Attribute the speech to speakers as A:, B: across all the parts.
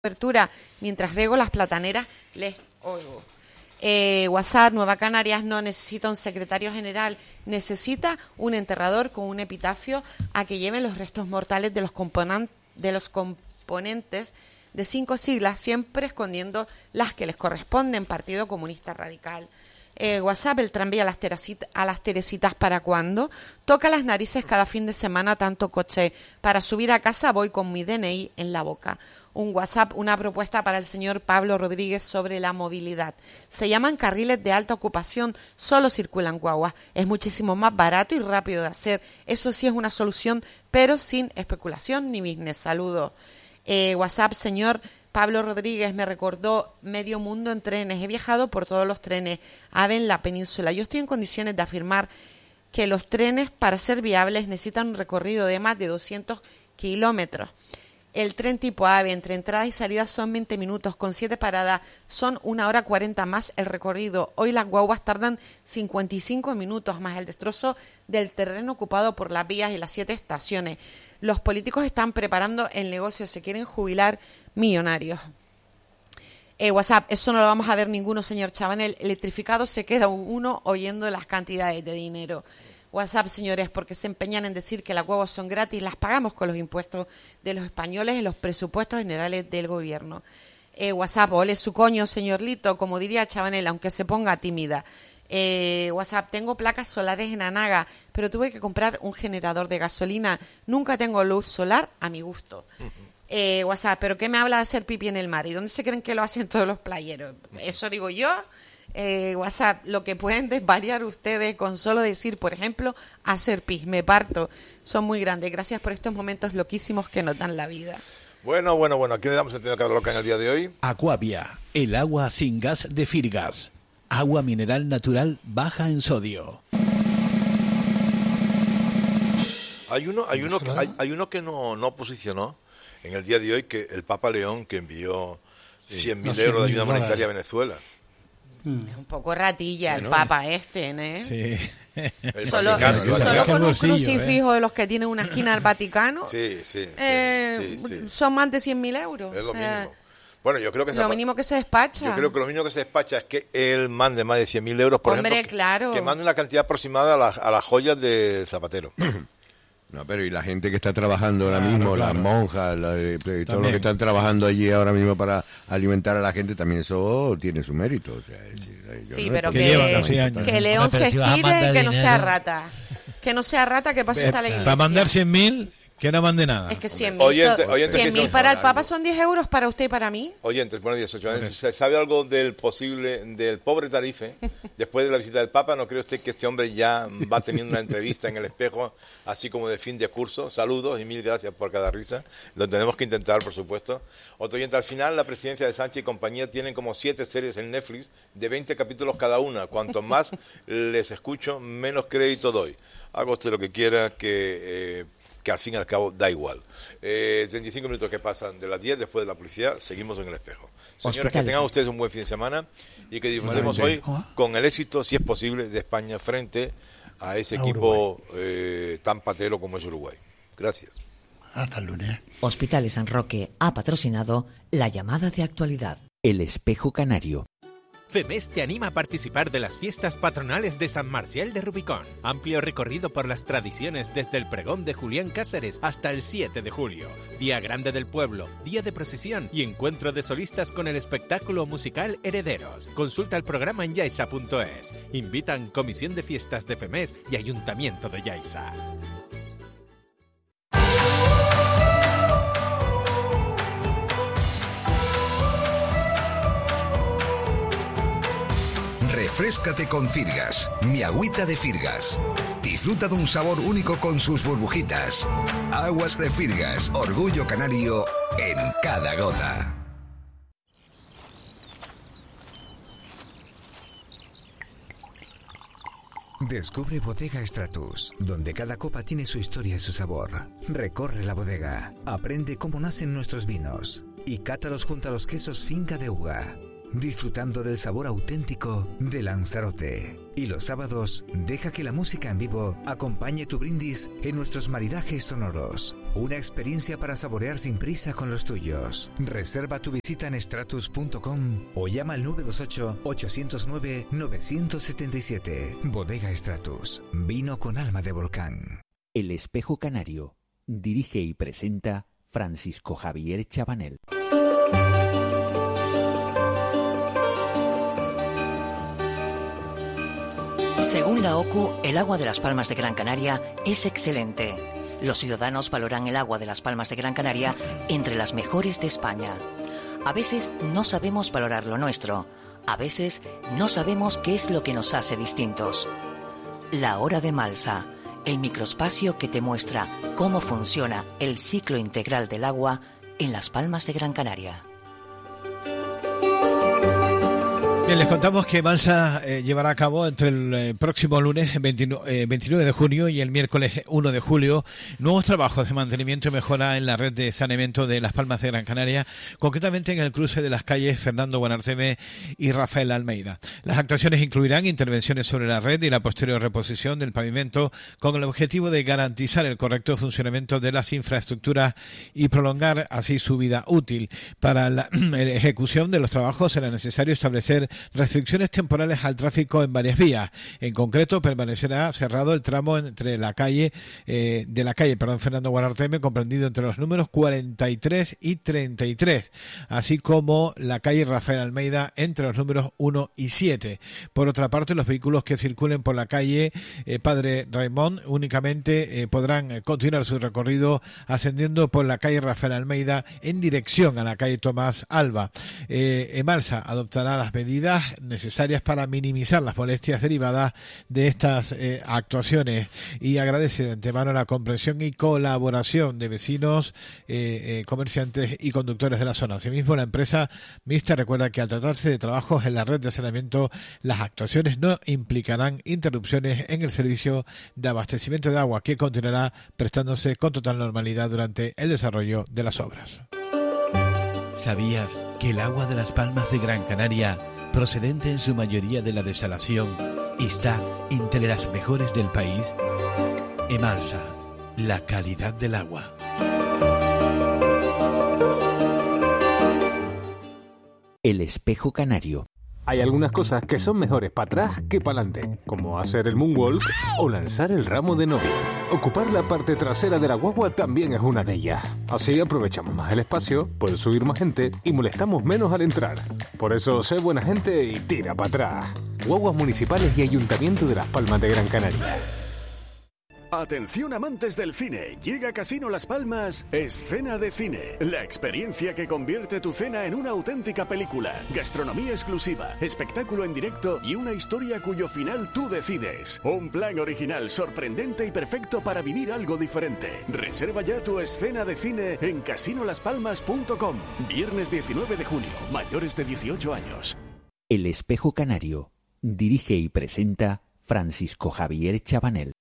A: cobertura mientras riego las plataneras, les oigo. WhatsApp, Nueva Canarias no necesita un secretario general, necesita un enterrador con un epitafio a que lleven los restos mortales de los componentes de 5 siglas, siempre escondiendo las que les corresponden. Partido Comunista Radical. WhatsApp, el tranvía a las Teresitas, ¿para cuándo? Toca las narices cada fin de semana tanto coche. Para subir a casa voy con mi DNI en la boca. Un WhatsApp, una propuesta para el señor Pablo Rodríguez sobre la movilidad. Se llaman carriles de alta ocupación, solo circulan guaguas. Es muchísimo más barato y rápido de hacer. Eso sí es una solución, pero sin especulación ni business. Saludos. WhatsApp, señor Pablo Rodríguez, me recordó medio mundo en trenes. He viajado por todos los trenes AVE en la península. Yo estoy en condiciones de afirmar que los trenes, para ser viables, necesitan un recorrido de más de 200 kilómetros. El tren tipo AVE entre entradas y salidas son 20 minutos, con 7 paradas son 1 hora 40 más el recorrido. Hoy las guaguas tardan 55 minutos más el destrozo del terreno ocupado por las vías y las 7 estaciones. Los políticos están preparando el negocio, se quieren jubilar millonarios. WhatsApp, eso no lo vamos a ver ninguno, señor Chabanel. Electrificado se queda uno oyendo las cantidades de dinero. WhatsApp, señores, porque se empeñan en decir que las guaguas son gratis, las pagamos con los impuestos de los españoles en los presupuestos generales del gobierno. WhatsApp, ole su coño, señor Lito, como diría Chabanel, aunque se ponga tímida. WhatsApp, tengo placas solares en Anaga, pero tuve que comprar un generador de gasolina. Nunca tengo luz solar a mi gusto. WhatsApp, ¿pero qué me habla de hacer pipí en el mar? ¿Y dónde se creen que lo hacen todos los playeros? Eso digo yo. WhatsApp, lo que pueden desvariar ustedes con solo decir, por ejemplo, hacer pis, me parto. Son muy grandes. Gracias por estos momentos loquísimos que nos dan la vida.
B: Bueno, aquí le damos el primer carro loca en el día de hoy.
C: Aquavia, el agua sin gas de Firgas. Agua mineral natural baja en sodio.
B: Hay uno que no posicionó en el día de hoy, que el Papa León, que envió 100.000 euros de ayuda monetaria a Venezuela.
A: Es un poco ratilla el Papa este, ¿no?
C: Sí.
A: Solo con un crucifijo de los que tienen una esquina del Vaticano.
B: Sí.
A: Son más de 100.000 euros.
B: Es lo mínimo. Bueno, yo creo que
A: lo mínimo que se despacha.
B: Yo creo que lo mínimo que se despacha es que él mande más de 100.000 euros, por ejemplo,
A: claro.
B: que mande una cantidad aproximada a las joyas de Zapatero.
D: No, pero y la gente que está trabajando ahora mismo, las monjas, todos los que están trabajando allí ahora mismo para alimentar a la gente, también eso tiene su mérito. O sea,
A: pero que León se estire y que no sea rata. Que no sea rata, que pase hasta la iglesia.
C: Para mandar 100.000, que no mande nada.
A: Es que 100.000 para el Papa son 10 euros para usted y para mí.
B: Oyentes, buenos días, ¿se sabe algo del pobre Tarife? Después de la visita del Papa, ¿no cree usted que este hombre ya va teniendo una entrevista en el espejo, así como de fin de curso? Saludos y mil gracias por cada risa. Lo tenemos que intentar, por supuesto. Otro oyente, al final la presidencia de Sánchez y compañía tienen como 7 series en Netflix de 20 capítulos cada una. Cuanto más les escucho, menos crédito doy. Haga usted lo que quiera, que al fin y al cabo da igual. 35 minutos que pasan de las 10 después de la publicidad, seguimos en el espejo. Señores, que tengan ustedes un buen fin de semana y que disfrutemos hoy con el éxito, si es posible, de España frente a ese equipo tan patero como es Uruguay. Gracias.
E: Hasta el lunes.
F: Hospitales San Roque ha patrocinado la llamada de actualidad.
G: El Espejo Canario.
H: FEMES te anima a participar de las fiestas patronales de San Marcial de Rubicón. Amplio recorrido por las tradiciones desde el pregón de Julián Cáceres hasta el 7 de julio. Día grande del pueblo, día de procesión y encuentro de solistas con el espectáculo musical Herederos. Consulta el programa en yaisa.es. Invitan Comisión de Fiestas de FEMES y Ayuntamiento de Yaiza.
I: Refréscate con Firgas, mi agüita de Firgas. Disfruta de un sabor único con sus burbujitas. Aguas de Firgas, orgullo canario en cada gota.
J: Descubre Bodega Stratus, donde cada copa tiene su historia y su sabor. Recorre la bodega, aprende cómo nacen nuestros vinos y cátalos junto a los quesos Finca de Uga. disfrutando del sabor auténtico de Lanzarote. Y los sábados, deja que la música en vivo acompañe tu brindis en nuestros maridajes sonoros. Una experiencia para saborear sin prisa con los tuyos. Reserva tu visita en stratus.com o llama al 928-809-977. Bodega Stratus. Vino con alma de volcán.
G: El Espejo Canario. Dirige y presenta Francisco Javier Chabanel.
F: Según la OCU, el agua de las Palmas de Gran Canaria es excelente. Los ciudadanos valoran el agua de las Palmas de Gran Canaria entre las mejores de España. A veces no sabemos valorar lo nuestro. A veces no sabemos qué es lo que nos hace distintos. La Hora de Malsa, el microespacio que te muestra cómo funciona el ciclo integral del agua en las Palmas de Gran Canaria.
C: Bien, les contamos que Malsa llevará a cabo entre el próximo lunes 29 de junio y el miércoles 1 de julio nuevos trabajos de mantenimiento y mejora en la red de saneamiento de las Palmas de Gran Canaria, concretamente en el cruce de las calles Fernando Guanarteme y Rafael Almeida. Las actuaciones incluirán intervenciones sobre la red y la posterior reposición del pavimento con el objetivo de garantizar el correcto funcionamiento de las infraestructuras y prolongar así su vida útil. Para la ejecución de los trabajos será necesario establecer restricciones temporales al tráfico en varias vías. En concreto, permanecerá cerrado el tramo entre la calle Fernando Guanarteme, comprendido entre los números 43 y 33, así como la calle Rafael Almeida entre los números 1 y 7. Por otra parte, los vehículos que circulen por la calle Padre Raimón únicamente podrán continuar su recorrido ascendiendo por la calle Rafael Almeida en dirección a la calle Tomás Alba. Malsa adoptará las medidas necesarias para minimizar las molestias derivadas de estas actuaciones y agradece de antemano la comprensión y colaboración de vecinos, comerciantes y conductores de la zona. Asimismo, la empresa mixta recuerda que al tratarse de trabajos en la red de saneamiento, las actuaciones no implicarán interrupciones en el servicio de abastecimiento de agua, que continuará prestándose con total normalidad durante el desarrollo de las obras. ¿Sabías que el agua de las Palmas de Gran Canaria, procedente en su mayoría de la desalación, está entre las mejores del país? Emalsa, la calidad del agua.
G: El Espejo Canario.
H: Hay algunas cosas que son mejores para atrás que para adelante, como hacer el moonwalk o lanzar el ramo de novia. Ocupar la parte trasera de la guagua también es una de ellas. Así aprovechamos más el espacio, puede subir más gente y molestamos menos al entrar. Por eso, sé buena gente y tira para atrás. Guaguas municipales y Ayuntamiento de Las Palmas de Gran Canaria.
E: Atención amantes del cine, llega a Casino Las Palmas Escena de Cine, la experiencia que convierte tu cena en una auténtica película, gastronomía exclusiva, espectáculo en directo y una historia cuyo final tú decides. Un plan original, sorprendente y perfecto para vivir algo diferente. Reserva ya tu escena de cine en casinolaspalmas.com. Viernes 19 de junio, mayores de 18 años.
G: El Espejo Canario. Dirige y presenta Francisco Javier Chabanel.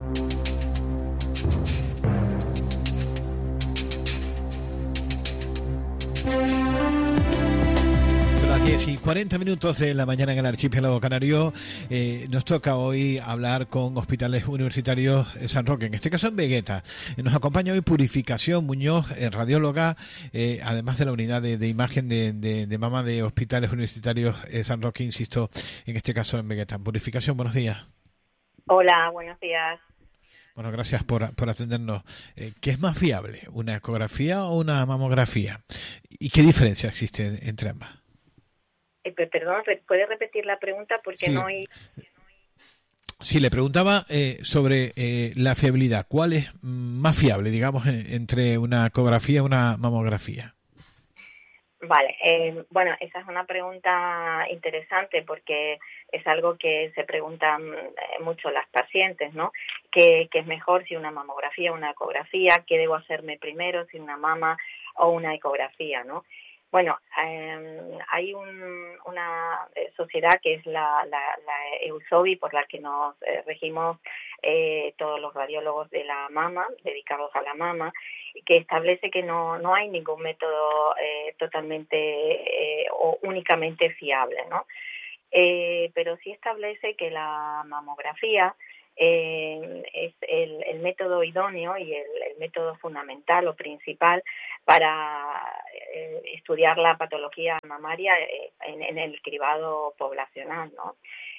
C: Las 10:40 de la mañana en el archipiélago canario. Nos toca hoy hablar con hospitales universitarios San Roque, en este caso en Vegueta. Nos acompaña hoy Purificación Muñoz, radióloga, además de la unidad de imagen de mama de hospitales universitarios San Roque, insisto, en este caso en Vegueta. Purificación, buenos días.
K: Hola, buenos días.
C: Bueno, gracias por atendernos. ¿Qué es más fiable, una ecografía o una mamografía? ¿Y qué diferencia existe entre ambas?
K: Perdón, ¿puede repetir la pregunta? Porque
C: sí.
K: No hay...
C: Sí, le preguntaba sobre la fiabilidad. ¿Cuál es más fiable, digamos, entre una ecografía y una mamografía?
K: Vale, bueno, esa es una pregunta interesante porque es algo que se preguntan mucho las pacientes, ¿no? ¿Qué es mejor, si una mamografía o una ecografía? ¿Qué debo hacerme primero, si una mama o una ecografía, no? Bueno, hay una sociedad que es la EUSOBI, por la que nos regimos todos los radiólogos de la mama, dedicados a la mama, que establece que no hay ningún método totalmente o únicamente fiable, ¿no? Pero sí establece que la mamografía es el método idóneo y el método fundamental o principal para estudiar la patología mamaria en el cribado poblacional, ¿no?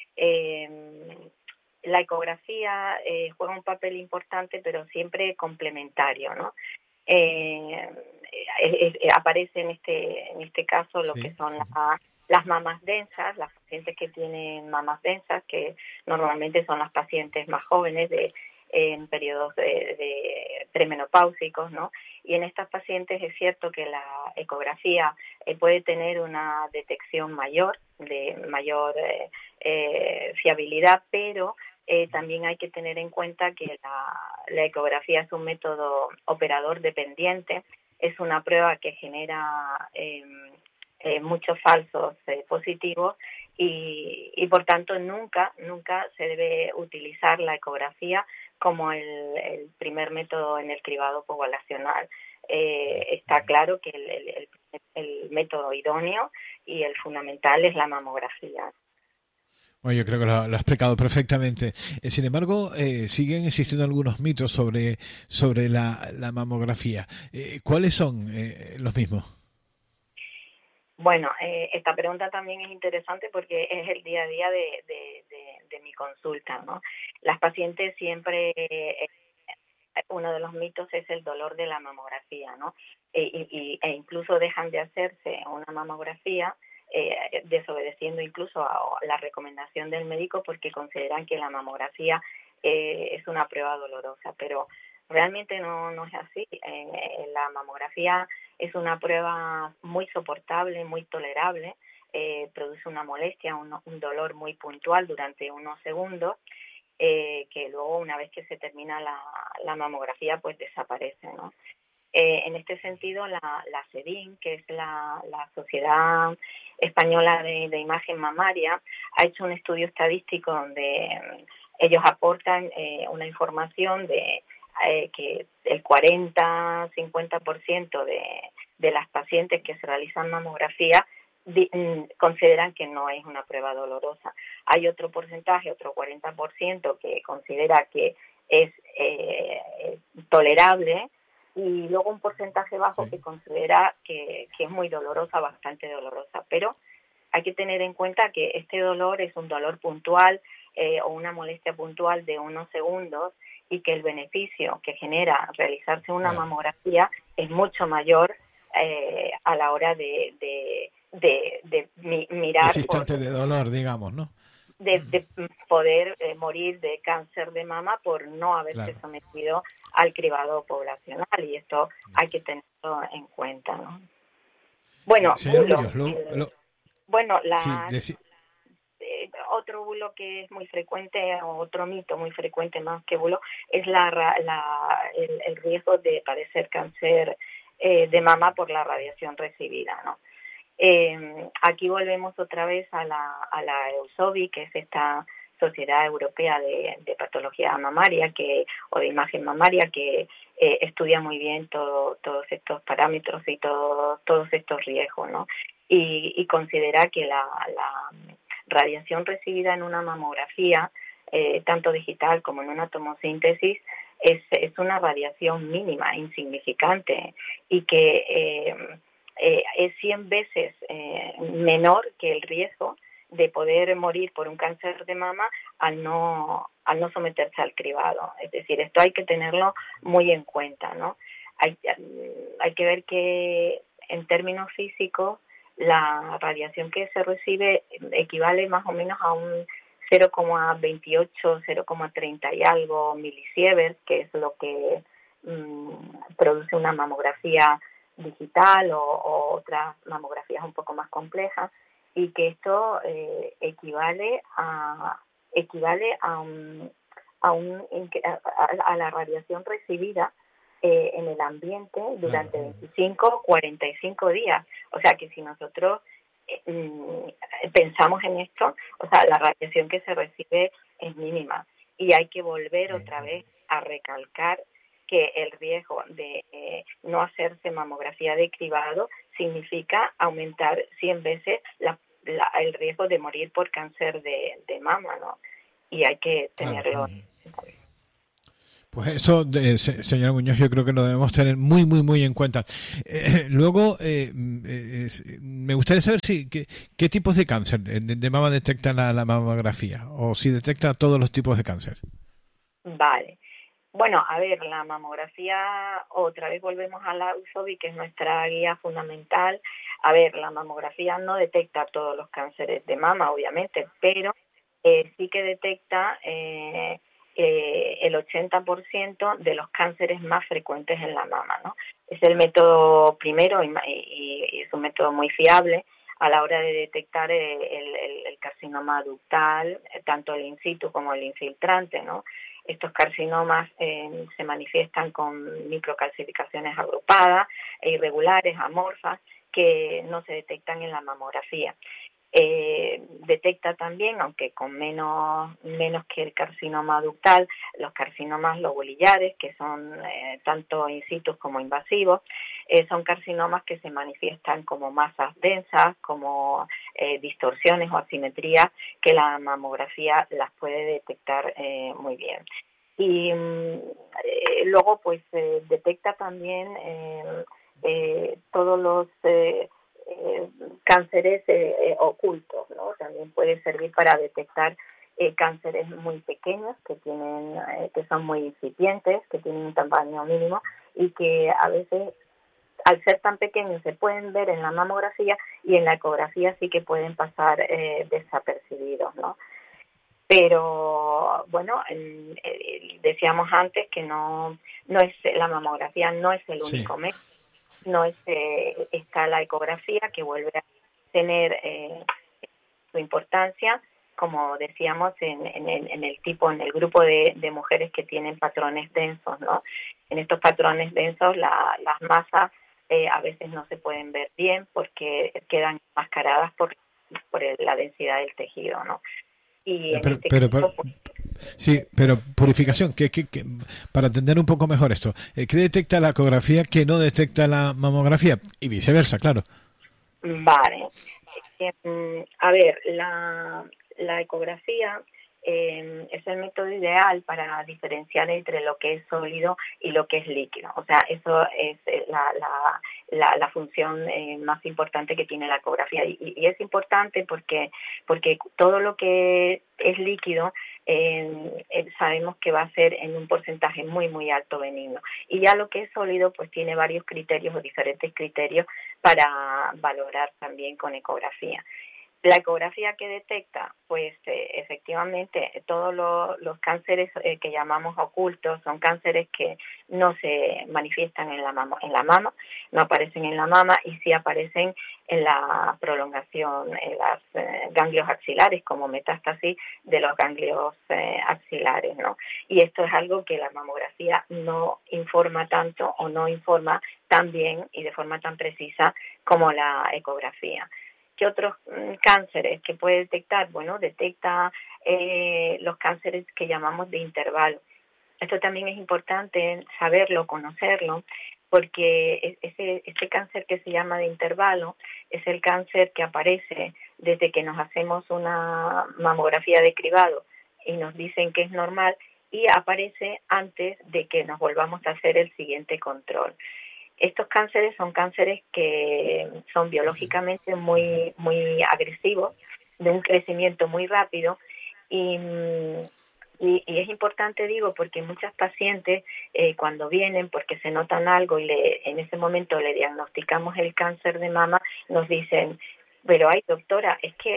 K: La ecografía juega un papel importante, pero siempre complementario, ¿no? Aparece en este caso lo que son las mamas densas, las pacientes que tienen mamas densas, que normalmente son las pacientes más jóvenes en periodos de premenopáusicos, ¿no? Y en estas pacientes es cierto que la ecografía puede tener una detección mayor, de mayor fiabilidad, pero también hay que tener en cuenta que la ecografía es un método operador dependiente, es una prueba que genera muchos falsos positivos y por tanto nunca se debe utilizar la ecografía como el primer método en el cribado poblacional. Está claro que el método idóneo y el fundamental es la mamografía.
C: Bueno, yo creo que lo ha explicado perfectamente. Sin embargo, siguen existiendo algunos mitos sobre la mamografía. ¿Cuáles son los mismos?
K: Bueno, esta pregunta también es interesante porque es el día a día de mi consulta, ¿no? Las pacientes siempre, uno de los mitos es el dolor de la mamografía, ¿no? E incluso dejan de hacerse una mamografía desobedeciendo incluso a la recomendación del médico porque consideran que la mamografía es una prueba dolorosa, pero realmente no es así. La mamografía es una prueba muy soportable, muy tolerable, produce una molestia, un dolor muy puntual durante unos segundos, que luego una vez que se termina la mamografía pues desaparece, ¿no? En este sentido, la SEDIN, que es la Sociedad Española de Imagen Mamaria, ha hecho un estudio estadístico donde ellos aportan una información de que el 40-50% de las pacientes que se realizan mamografía consideran que no es una prueba dolorosa. Hay otro porcentaje, otro 40% que considera que es tolerable, y luego un porcentaje bajo que considera que es muy dolorosa, bastante dolorosa. Pero hay que tener en cuenta que este dolor es un dolor puntual o una molestia puntual de unos segundos, y que el beneficio que genera realizarse una mamografía es mucho mayor a la hora de mirar...
C: Ese instante de dolor, digamos, ¿no?
K: De poder morir de cáncer de mama por no haberse sometido al cribado poblacional, y esto hay que tenerlo en cuenta, ¿no? Bueno, otro bulo que es muy frecuente, o otro mito muy frecuente más que bulo, es el riesgo de padecer cáncer de mama por la radiación recibida, ¿no? Aquí volvemos otra vez a la EUSOBI, que es esta Sociedad Europea de Patología Mamaria o de Imagen Mamaria, que estudia muy bien todos estos parámetros y todos estos riesgos, ¿no? Y considera que la radiación recibida en una mamografía, tanto digital como en una tomosíntesis, es una radiación mínima, insignificante, y que es 100 veces menor que el riesgo de poder morir por un cáncer de mama al no someterse al cribado. Es decir, esto hay que tenerlo muy en cuenta, ¿no? Hay que ver que en términos físicos la radiación que se recibe equivale más o menos a un 0,28, 0,30 y algo milisieverts, que es lo que produce una mamografía digital o otras mamografías un poco más complejas, y que esto equivale a la radiación recibida en el ambiente durante 25-45 días. O sea que si nosotros pensamos en esto, o sea, la radiación que se recibe es mínima. Y hay que volver otra vez a recalcar que el riesgo de no hacerse mamografía de cribado significa aumentar 100 veces el riesgo de morir por cáncer de mama, ¿no? Y hay que tenerlo.
C: Pues eso, señora Muñoz, yo creo que lo debemos tener muy, muy, muy en cuenta. Luego, me gustaría saber qué tipos de cáncer de mama detecta la mamografía, o si detecta todos los tipos de cáncer.
K: Vale. Bueno, a ver, la mamografía, otra vez volvemos a la USOBI, que es nuestra guía fundamental. A ver, la mamografía no detecta todos los cánceres de mama, obviamente, pero sí que detecta el 80% de los cánceres más frecuentes en la mama, ¿no? Es el método primero y es un método muy fiable a la hora de detectar el carcinoma ductal, tanto el in situ como el infiltrante, ¿no? Estos carcinomas se manifiestan con microcalcificaciones agrupadas e irregulares, amorfas, que no se detectan en la mamografía. Detecta también, aunque con menos que el carcinoma ductal, los carcinomas lobolillares, que son tanto in situ como invasivos. Son carcinomas que se manifiestan como masas densas, como distorsiones o asimetrías, que la mamografía las puede detectar muy bien. Y luego pues detecta también todos los cánceres ocultos, ¿no? También puede servir para detectar cánceres muy pequeños que son muy incipientes, que tienen un tamaño mínimo y que a veces, al ser tan pequeños, se pueden ver en la mamografía y en la ecografía sí que pueden pasar desapercibidos, ¿no? Pero bueno, decíamos antes que no es la mamografía, no es el único método. No está la ecografía, que vuelve a tener su importancia, como decíamos, en el grupo de mujeres que tienen patrones densos, ¿no? En estos patrones densos las masas a veces no se pueden ver bien porque quedan enmascaradas por la densidad del tejido, ¿no? Y
C: pero purificación, que para entender un poco mejor esto, ¿qué detecta la ecografía que no detecta la mamografía? Y viceversa, claro.
K: Vale. A ver, la ecografía es el método ideal para diferenciar entre lo que es sólido y lo que es líquido. O sea, eso es la función más importante que tiene la ecografía. Y es importante porque todo lo que es líquido sabemos que va a ser en un porcentaje muy, muy alto benigno. Y ya lo que es sólido, pues tiene varios criterios o diferentes criterios para valorar también con ecografía. La ecografía que detecta, pues efectivamente todos los cánceres que llamamos ocultos son cánceres que no se manifiestan en la mama, no aparecen en la mama y sí aparecen en la prolongación, en los ganglios axilares como metástasis de los ganglios axilares, ¿no? Y esto es algo que la mamografía no informa tanto o no informa tan bien y de forma tan precisa como la ecografía. ¿Qué otros cánceres que puede detectar? Bueno, detecta los cánceres que llamamos de intervalo. Esto también es importante saberlo, conocerlo, porque ese cáncer que se llama de intervalo es el cáncer que aparece desde que nos hacemos una mamografía de cribado y nos dicen que es normal y aparece antes de que nos volvamos a hacer el siguiente control. Estos cánceres son cánceres que son biológicamente muy, muy agresivos, de un crecimiento muy rápido y es importante, digo, porque muchas pacientes cuando vienen porque se notan algo y en ese momento le diagnosticamos el cáncer de mama, nos dicen, pero ay doctora, es que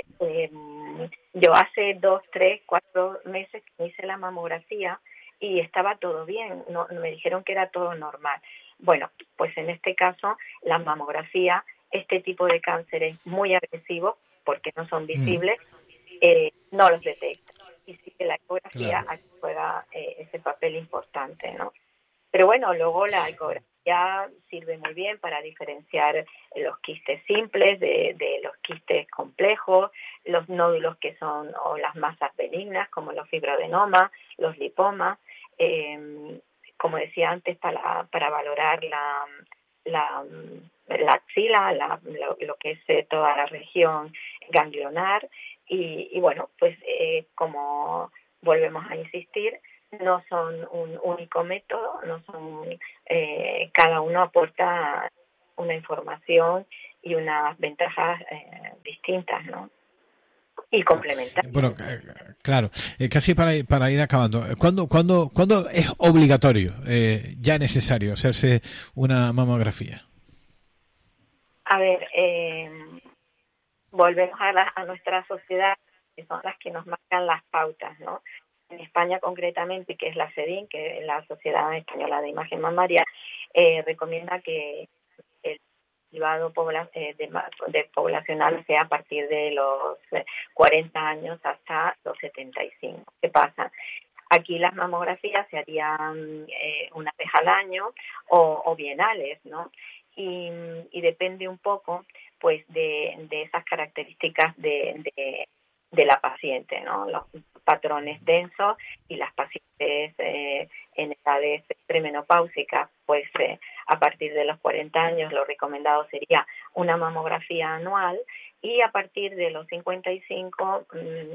K: yo hace 2, 3, 4 meses que me hice la mamografía y estaba todo bien, no, me dijeron que era todo normal. Bueno, pues en este caso la mamografía, este tipo de cánceres muy agresivos, porque no son visibles, no los detecta. Y sí que la ecografía juega ese papel importante, ¿no? Pero bueno, luego la ecografía mamografía sirve muy bien para diferenciar los quistes simples de los quistes complejos, los nódulos que son, o las masas benignas, como los fibroadenomas, los lipomas. Como decía antes, para valorar la axila, lo que es toda la región ganglionar. Y bueno, pues como volvemos a insistir, no son un único método, no son cada uno aporta una información y unas ventajas distintas, ¿no? Y complementarias.
C: Bueno, claro, casi para ir acabando, ¿cuándo es obligatorio, ya necesario hacerse una mamografía?
K: A ver, volvemos a nuestra sociedad, que son las que nos marcan las pautas, ¿no? En España concretamente, que es la CEDIN, que es la Sociedad Española de Imagen Mamaria, recomienda que el cribado poblacional sea a partir de los 40 años hasta los 75. ¿Qué pasa? Aquí las mamografías se harían una vez al año o bienales, ¿no? Y depende un poco pues de esas características de la paciente, ¿no? Los patrones densos y las pacientes en edades premenopáusicas, pues a partir de los 40 años lo recomendado sería una mamografía anual, y a partir de los 50-55,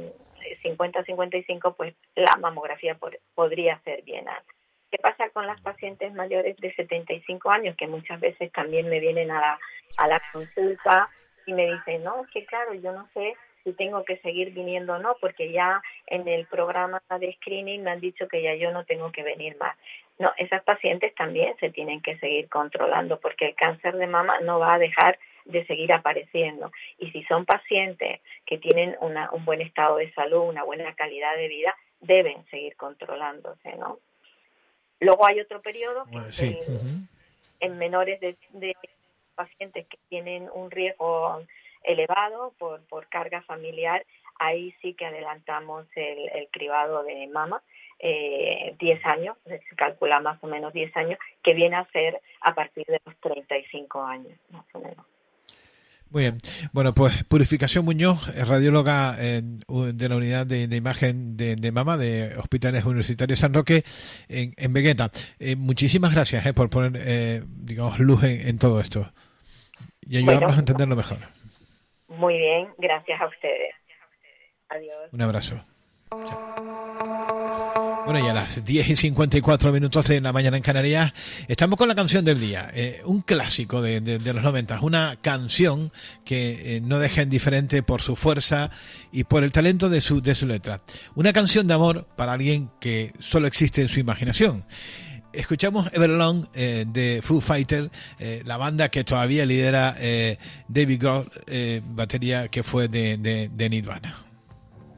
K: pues la mamografía podría ser bienal. ¿Qué pasa con las pacientes mayores de 75 años, que muchas veces también me vienen a la consulta y me dicen, no, es que claro, yo no sé si tengo que seguir viniendo o no, porque ya en el programa de screening me han dicho que ya yo no tengo que venir más. No, esas pacientes también se tienen que seguir controlando, porque el cáncer de mama no va a dejar de seguir apareciendo. Y si son pacientes que tienen un buen estado de salud, una buena calidad de vida, deben seguir controlándose, ¿no? Luego hay otro periodo que en menores de pacientes que tienen un riesgo elevado por carga familiar, ahí sí que adelantamos el cribado de mama 10 años, se calcula más o menos 10 años, que viene a ser a partir de los 35 años, más o menos.
C: Muy bien. Bueno, pues Purificación Muñoz, radióloga de la unidad de imagen de mama de Hospitales Universitarios San Roque en Vegueta. Muchísimas gracias por poner, digamos, luz en todo esto y ayudarnos a entenderlo mejor.
K: Muy bien, gracias a ustedes. Adiós.
C: Un abrazo. Chao. Bueno, y a las 10:54 de la mañana en Canarias estamos con la canción del día, un clásico de los 90, una canción que no deja indiferente por su fuerza y por el talento de su letra. Una canción de amor para alguien que solo existe en su imaginación. Escuchamos Everlong de Foo Fighters, la banda que todavía lidera David Grohl, batería que fue de Nirvana.